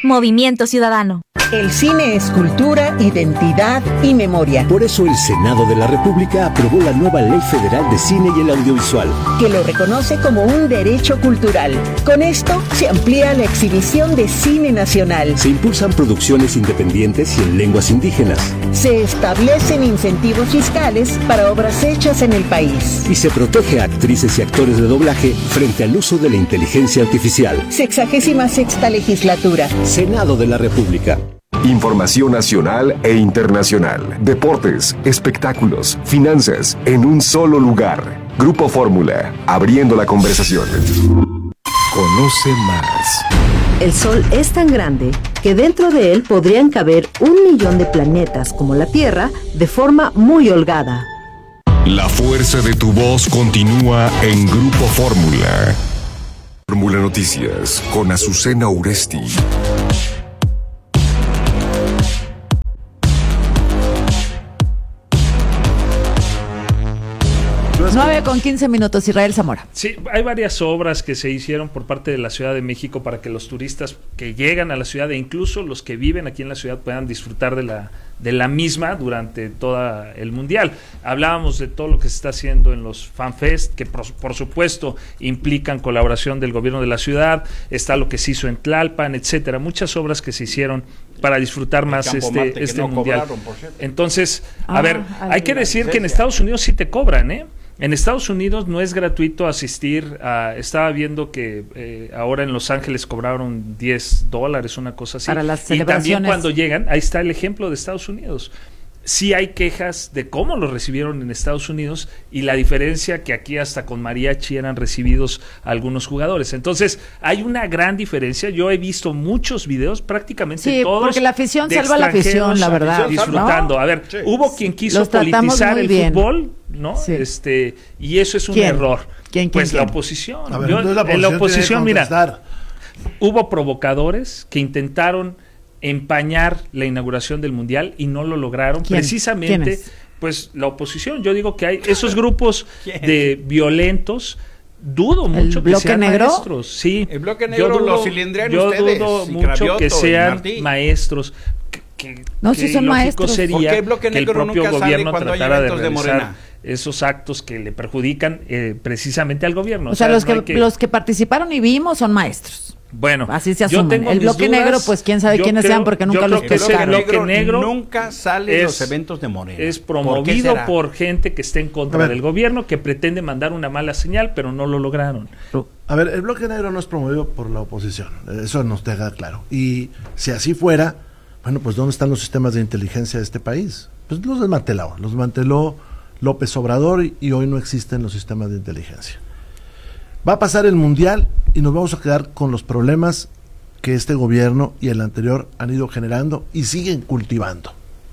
Movimiento Ciudadano. El cine es cultura, identidad y memoria. Por eso el Senado de la República aprobó la nueva Ley Federal de Cine y el Audiovisual, que lo reconoce como un derecho cultural. Con esto se amplía la exhibición de cine nacional. Se impulsan producciones independientes y en lenguas indígenas. Se establecen incentivos fiscales para obras hechas en el país. Y se protege a actrices y actores de doblaje frente al uso de la inteligencia artificial. 66ª legislatura. Senado de la República. Información nacional e internacional, deportes, espectáculos, finanzas, en un solo lugar. Grupo Fórmula, abriendo la conversación. Conoce más. El Sol es tan grande que dentro de él podrían caber 1 millón de planetas como la Tierra de forma muy holgada. La fuerza de tu voz continúa en Grupo Fórmula. Fórmula Noticias con Azucena Uresti. 9:15, Israel Zamora. Sí, hay varias obras que se hicieron por parte de la Ciudad de México para que los turistas que llegan a la ciudad e incluso los que viven aquí en la ciudad puedan disfrutar de la misma durante todo el Mundial. Hablábamos de todo lo que se está haciendo en los FanFest, que por supuesto implican colaboración del gobierno de la ciudad, está lo que se hizo en Tlalpan, etcétera, muchas obras que se hicieron para disfrutar más este Mundial. Entonces, hay que decir que en Estados Unidos sí te cobran, ¿eh? En Estados Unidos no es gratuito asistir estaba viendo que ahora en Los Ángeles cobraron $10, una cosa así. Para las y celebraciones. también cuando llegan, ahí está el ejemplo de Estados Unidos. Sí hay quejas de cómo los recibieron en Estados Unidos y la diferencia que aquí hasta con mariachi eran recibidos algunos jugadores. Entonces, hay una gran diferencia. Yo he visto muchos videos, prácticamente todos. Sí, porque la afición salva a la afición, la verdad. Disfrutando. ¿No? A ver, hubo quien quiso politizar el fútbol, ¿no? Sí. Y eso es un error. ¿Quién? La oposición. A ver, en la oposición, mira, hubo provocadores que intentaron empañar la inauguración del Mundial y no lo lograron. Precisamente, pues la oposición. Yo digo que hay esos grupos de violentos. Dudo mucho que sean maestros. Sí, el bloque negro lo cilindran ustedes. Yo dudo mucho que sean maestros. No, si son maestros. Sería el bloque que el negro propio nunca gobierno sale tratara de de realizar esos actos que le perjudican precisamente al gobierno. O sea, los que participaron y vimos son maestros. Bueno, así se asumen. El bloque negro, pues quién sabe quiénes sean porque nunca los pescaron. El bloque negro nunca sale de los eventos de Morena. Es promovido por gente que está en contra del gobierno, que pretende mandar una mala señal, pero no lo lograron. A ver, el bloque negro no es promovido por la oposición, eso nos deja claro. Y si así fuera, bueno, pues ¿dónde están los sistemas de inteligencia de este país? Pues los desmanteló López Obrador y hoy no existen los sistemas de inteligencia. Va a pasar el Mundial y nos vamos a quedar con los problemas que este gobierno y el anterior han ido generando y siguen cultivando.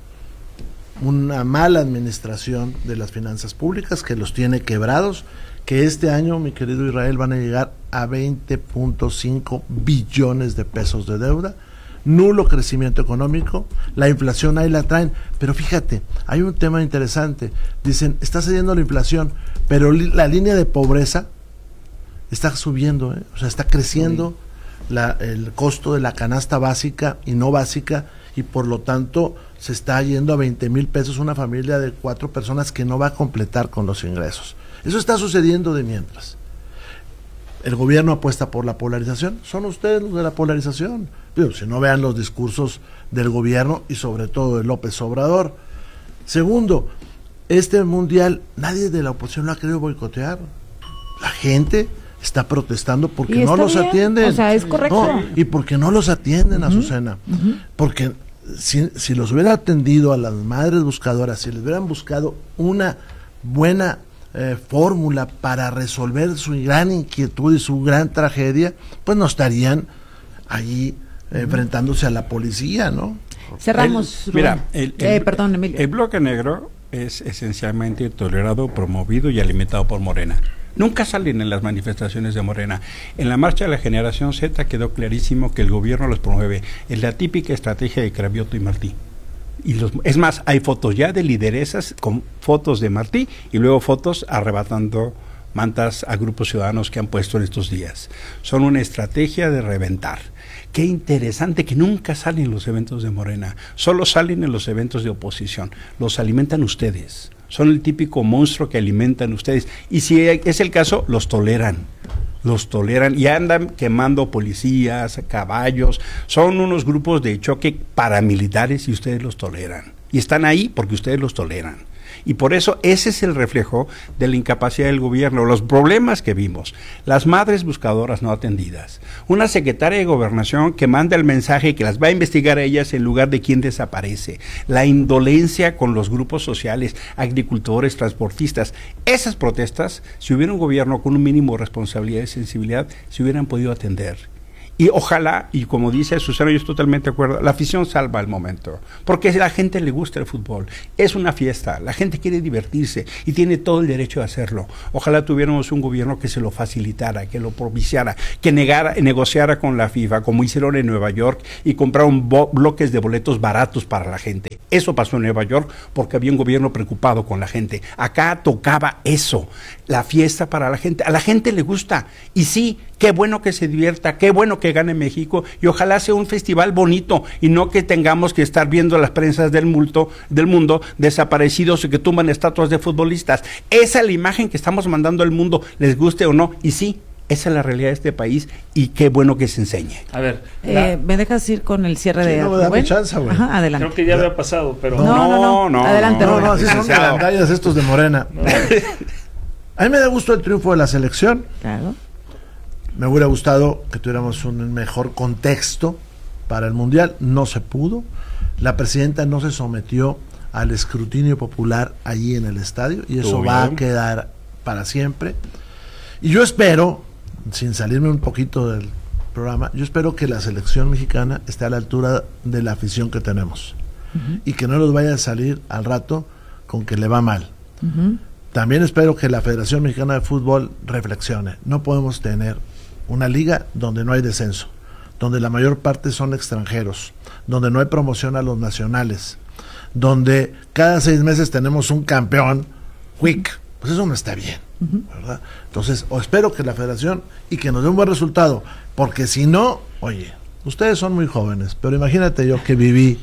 Una mala administración de las finanzas públicas que los tiene quebrados, que este año, mi querido Israel, van a llegar a 20.5 billones de pesos de deuda, nulo crecimiento económico, la inflación ahí la traen, pero fíjate, hay un tema interesante, dicen, está cediendo la inflación, pero la línea de pobreza está subiendo, o sea, está creciendo el costo de la canasta básica y no básica, y por lo tanto se está yendo a 20,000 pesos una familia de 4 personas que no va a completar con los ingresos. Eso está sucediendo de mientras. El gobierno apuesta por la polarización, son ustedes los de la polarización. Pero si no, vean los discursos del gobierno y sobre todo de López Obrador. Segundo, este Mundial nadie de la oposición lo ha querido boicotear. La gente está protestando porque no los atienden. O sea, es correcto. No, y porque no los atienden, Azucena. Porque si los hubiera atendido a las madres buscadoras, si les hubieran buscado una buena fórmula para resolver su gran inquietud y su gran tragedia, pues no estarían allí enfrentándose a la policía, ¿no? Cerramos. Perdón, Emilio. El bloque negro es esencialmente tolerado, promovido y alimentado por Morena. Nunca salen en las manifestaciones de Morena. En la marcha de la generación Z quedó clarísimo que el gobierno los promueve. Es la típica estrategia de Cravioto y Martí. Es más, hay fotos ya de lideresas con fotos de Martí y luego fotos arrebatando mantas a grupos ciudadanos que han puesto en estos días. Son una estrategia de reventar. Qué interesante que nunca salen los eventos de Morena, solo salen en los eventos de oposición. Los alimentan ustedes. Son el típico monstruo que alimentan ustedes. Y si es el caso, los toleran y andan quemando policías, caballos. Son unos grupos de choque paramilitares y ustedes los toleran. Y están ahí porque ustedes los toleran. Y por eso ese es el reflejo de la incapacidad del gobierno, los problemas que vimos, las madres buscadoras no atendidas, una secretaria de Gobernación que manda el mensaje que las va a investigar a ellas en lugar de quien desaparece, la indolencia con los grupos sociales, agricultores, transportistas. Esas protestas, si hubiera un gobierno con un mínimo de responsabilidad y sensibilidad, se hubieran podido atender. Y ojalá, y como dice Susana, yo estoy totalmente de acuerdo, la afición salva el momento, porque a la gente le gusta el fútbol, es una fiesta, la gente quiere divertirse y tiene todo el derecho de hacerlo. Ojalá tuviéramos un gobierno que se lo facilitara, que lo propiciara, que negociara con la FIFA, como hicieron en Nueva York, y compraron bloques de boletos baratos para la gente. Eso pasó en Nueva York porque había un gobierno preocupado con la gente. Acá tocaba eso, la fiesta para la gente. A la gente le gusta, y sí, qué bueno que se divierta, qué bueno que gane México, y ojalá sea un festival bonito y no que tengamos que estar viendo las prensas del mundo desaparecidos y que tumban estatuas de futbolistas. Esa es la imagen que estamos mandando al mundo, les guste o no, y sí, esa es la realidad de este país, y qué bueno que se enseñe. A ver, ¿me dejas ir con el cierre de no, dame chance, güey. Ajá, adelante. Creo que ya había pasado, pero No. Adelante, no, así son calendarios estos de Morena. A mí me da gusto el triunfo de la selección. Claro. Me hubiera gustado que tuviéramos un mejor contexto para el Mundial. No se pudo. La presidenta no se sometió al escrutinio popular allí en el estadio, y eso va a quedar para siempre. Y yo espero, sin salirme un poquito del programa, yo espero que la selección mexicana esté a la altura de la afición que tenemos, y que no nos vaya a salir al rato con que le va mal. También espero que la Federación Mexicana de Fútbol reflexione. No podemos tener una liga donde no hay descenso, donde la mayor parte son extranjeros, donde no hay promoción a los nacionales, donde cada 6 meses tenemos un campeón quick. Pues eso no está bien, ¿verdad? Entonces, espero que la federación, y que nos dé un buen resultado, porque si no, oye, ustedes son muy jóvenes, pero imagínate yo que viví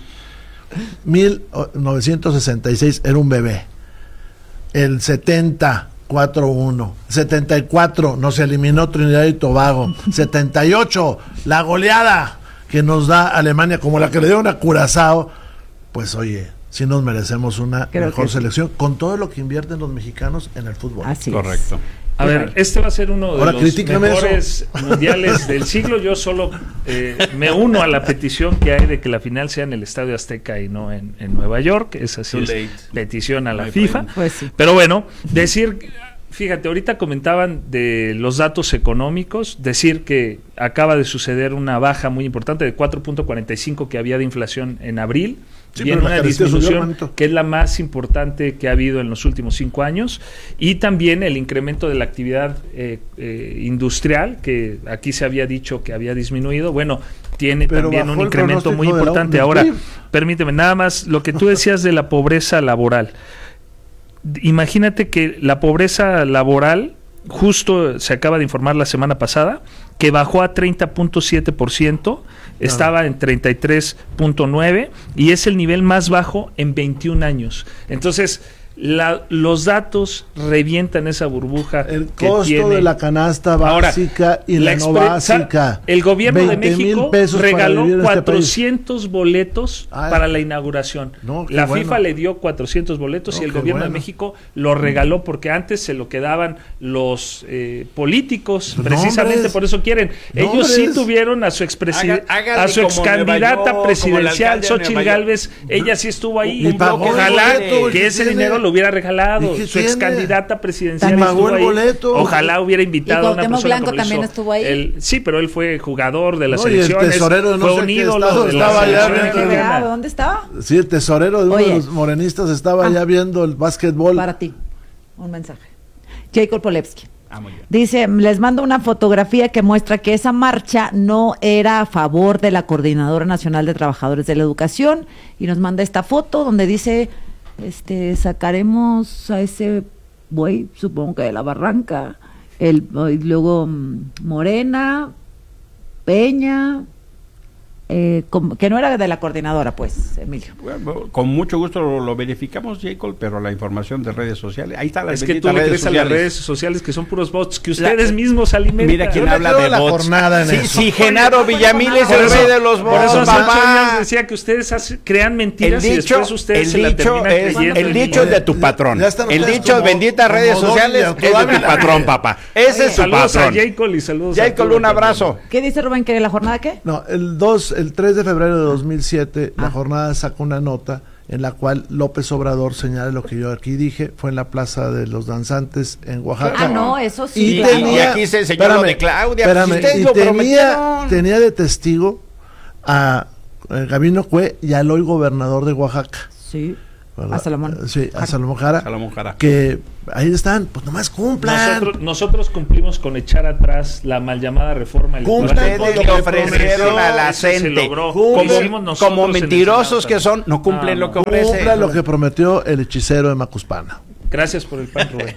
1966, era un bebé, el 70 4-1, 74 nos eliminó Trinidad y Tobago, 78 la goleada que nos da Alemania, como la que le dieron a Curazao. Pues oye, sí nos merecemos una mejor selección, con todo lo que invierten los mexicanos en el fútbol. Así correcto. A ver, este va a ser uno de los mejores mundiales del siglo. Yo solo me uno a la petición que hay de que la final sea en el Estadio Azteca y no en Nueva York. Esa sí es petición a la FIFA. Pues sí. Pero bueno, fíjate, ahorita comentaban de los datos económicos, decir que acaba de suceder una baja muy importante de 4.45 que había de inflación en abril. Sí, viene una disminución que es la más importante que ha habido en los últimos 5 años, y también el incremento de la actividad industrial, que aquí se había dicho que había disminuido. Bueno, tiene también un incremento muy importante. Ahora, permíteme, nada más, lo que tú decías de la pobreza laboral. Imagínate que la pobreza laboral, justo se acaba de informar la semana pasada, que bajó a 30.7%, estaba en 33.9%, y es el nivel más bajo en 21 años. Entonces, los datos revientan esa burbuja. El costo de la canasta básica. Ahora, y la no básica. El gobierno de México regaló 400 boletos para la inauguración. La FIFA le dio 400 boletos y el gobierno de México lo regaló, porque antes se lo quedaban los políticos, precisamente por eso quieren. Ellos sí tuvieron a su excandidata presidencial, Xochitl Gálvez, ella sí estuvo ahí. Ojalá que ese dinero lo hubiera regalado. Su ex candidata presidencial estuvo ahí. Ojalá hubiera invitado a una persona Blanco también estuvo ahí. Sí, pero él fue jugador de las selecciones. El tesorero fue un ídolo de la selección. ¿Dónde estaba? Sí, el tesorero de uno de los morenistas estaba allá viendo el básquetbol. Para ti, un mensaje. Jacob Polevsky. Dice, les mando una fotografía que muestra que esa marcha no era a favor de la Coordinadora Nacional de Trabajadores de la Educación, y nos manda esta foto donde dice, sacaremos a ese buey, supongo que de la barranca, Luego Morena, Peña, que no era de la coordinadora, pues, Emilio. Bueno, con mucho gusto lo verificamos, Jacob, pero la información de redes sociales, ahí está la Es que tú le crees a las redes sociales que son puros bots que ustedes mismos alimentan. Mira quién habla de la bots. jornada en Sí, eso. sí, Genaro Villamil es el rey de los bots. Por eso hace 8 papá. años decía que ustedes crean mentiras y después ustedes se la dicho terminan es, creyendo. el dicho es de tu patrón. Ya están El ustedes dicho como- benditas como redes Doggy sociales de es de tu Ávila. patrón, papá. Ese es su Saludos a patrón. Jacob y saludos a Jacob, Arturo un abrazo. ¿Qué dice Rubén? ¿Que la jornada qué? No, el 3 de febrero de 2007, la jornada sacó una nota en la cual López Obrador señala lo que yo aquí dije, fue en la Plaza de los Danzantes en Oaxaca. Ah, no, eso sí. Y aquí se enseñó lo de Claudia. Espérame, Ustedes y lo prometieron. tenía de testigo a Gabino Cue y al hoy gobernador de Oaxaca. Sí. ¿verdad? A Salomón. Sí, a Salomón Jara. Salomón Jara. Que ahí están, pues nomás cumplan. Nosotros cumplimos con echar atrás la mal llamada reforma Cumplan electoral. con lo Ustedes que le ofrecieron a la Eso se gente. logró. Como, Lo hicimos nosotros como en el mentirosos Senado que son, no cumplen lo que ofrecen. Cumplan lo que prometió el hechicero de Macuspana. Gracias por el pan, Rubén.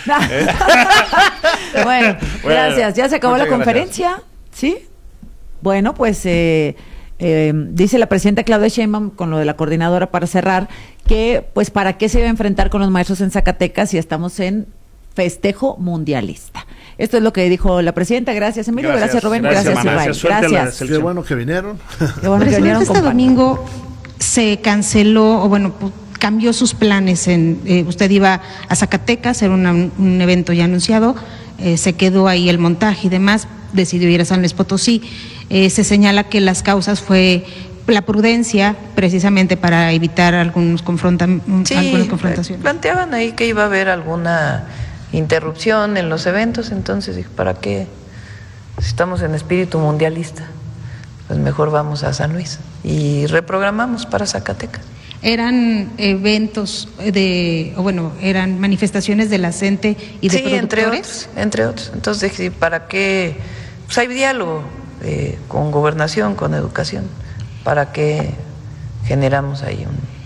Bueno, gracias. Ya se acabó la Muchas conferencia, ¿sí? Bueno, pues dice la presidenta Claudia Sheinbaum, con lo de la coordinadora para cerrar, que pues para qué se iba a enfrentar con los maestros en Zacatecas si estamos en festejo mundialista. Esto es lo que dijo la presidenta. Gracias, Emilio. Gracias, Rubén. Gracias, mamá. Ibai. Suerte a la Gracias. selección. Qué bueno que vinieron. Qué bueno que vinieron, Presidente, este compadre. domingo se canceló, o bueno, cambió sus planes. Usted iba a Zacatecas, era un evento ya anunciado, se quedó ahí el montaje y demás, decidió ir a San Luis Potosí. Se señala que las causas fue la prudencia, precisamente para evitar algunas confrontaciones. Planteaban ahí que iba a haber alguna interrupción en los eventos, entonces dije, ¿para qué? Si estamos en espíritu mundialista, pues mejor vamos a San Luis y reprogramamos para Zacatecas. Eran eventos eran manifestaciones de la CENTE y de productores. entre otros. Entonces dije, ¿para qué? Pues hay diálogo con gobernación, con educación. ¿Para qué generamos ahí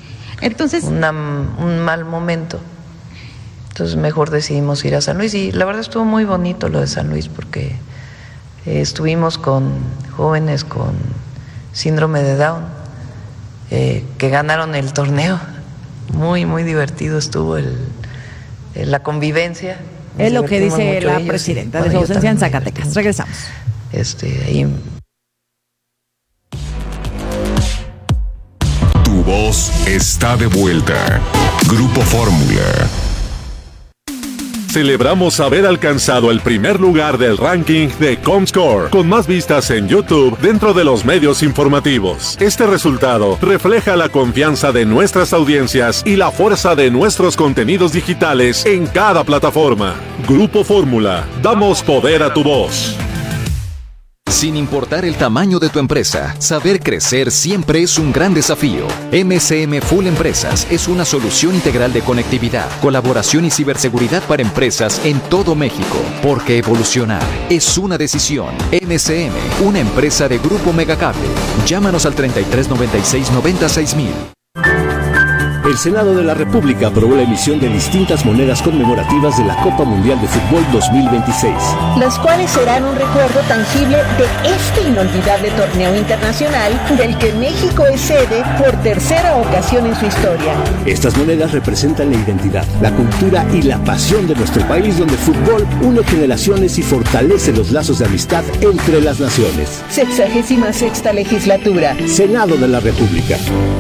un mal momento? Entonces mejor decidimos ir a San Luis y la verdad estuvo muy bonito lo de San Luis porque estuvimos con jóvenes con síndrome de Down que ganaron el torneo. Muy, muy divertido estuvo la convivencia. Es lo que Nos dice divertimos la mucho presidenta ellos, de su yo ausencia en también me Zacatecas. divertí Regresamos. mucho. Ahí Tu voz está de vuelta. Grupo Fórmula. Celebramos haber alcanzado el primer lugar del ranking de Comscore, con más vistas en YouTube dentro de los medios informativos. Este resultado refleja la confianza de nuestras audiencias y la fuerza de nuestros contenidos digitales en cada plataforma. Grupo Fórmula, damos poder a tu voz. Sin importar el tamaño de tu empresa, saber crecer siempre es un gran desafío. MCM Full Empresas es una solución integral de conectividad, colaboración y ciberseguridad para empresas en todo México. Porque evolucionar es una decisión. MCM, una empresa de Grupo Megacable. Llámanos al 3396-96000. El Senado de la República aprobó la emisión de distintas monedas conmemorativas de la Copa Mundial de Fútbol 2026. Las cuales serán un recuerdo tangible de este inolvidable torneo internacional del que México es sede por tercera ocasión en su historia. Estas monedas representan la identidad, la cultura y la pasión de nuestro país, donde el fútbol une generaciones y fortalece los lazos de amistad entre las naciones. 66ª legislatura. Senado de la República.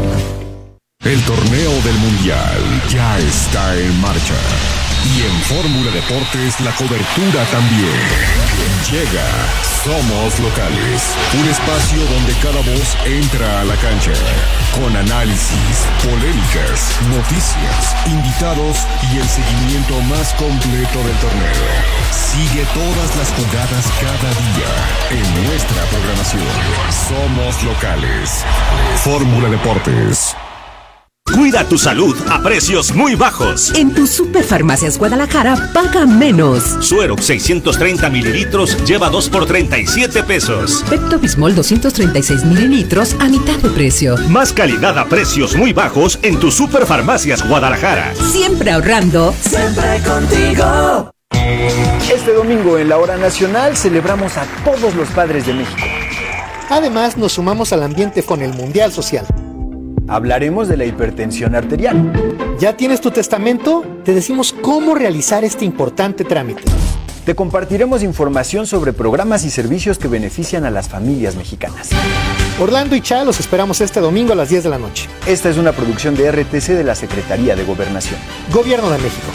El torneo del Mundial ya está en marcha. Y en Fórmula Deportes la cobertura también. Llega Somos Locales, un espacio donde cada voz entra a la cancha. Con análisis, polémicas, noticias, invitados y el seguimiento más completo del torneo. Sigue todas las jugadas cada día en nuestra programación. Somos Locales. Fórmula Deportes. Cuida tu salud a precios muy bajos. En tu Superfarmacias Guadalajara, paga menos. Suerox 630 mililitros lleva 2 por 37 pesos. Pepto-Bismol 236 mililitros a mitad de precio. Más calidad a precios muy bajos en tu Superfarmacias Guadalajara. Siempre ahorrando. Siempre contigo. Este domingo en la Hora Nacional celebramos a todos los padres de México. Además, nos sumamos al ambiente con el Mundial Social. Hablaremos de la hipertensión arterial. ¿Ya tienes tu testamento? Te decimos cómo realizar este importante trámite. Te compartiremos información sobre programas y servicios que benefician a las familias mexicanas. Orlando y Cha los esperamos este domingo a las 10 de la noche. Esta es una producción de RTC de la Secretaría de Gobernación. Gobierno de México.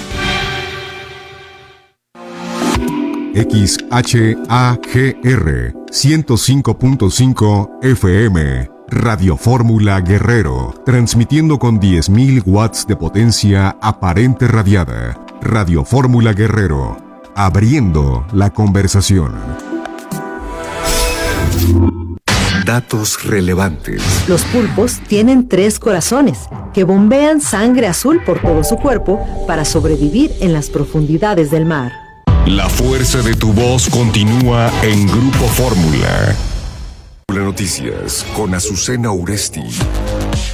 XHAGR 105.5 FM Radio Fórmula Guerrero, transmitiendo con 10.000 watts de potencia aparente radiada. Radio Fórmula Guerrero, abriendo la conversación. Datos relevantes. Los pulpos tienen 3 corazones que bombean sangre azul por todo su cuerpo para sobrevivir en las profundidades del mar. La fuerza de tu voz continúa en Grupo Fórmula. Noticias con Azucena Uresti.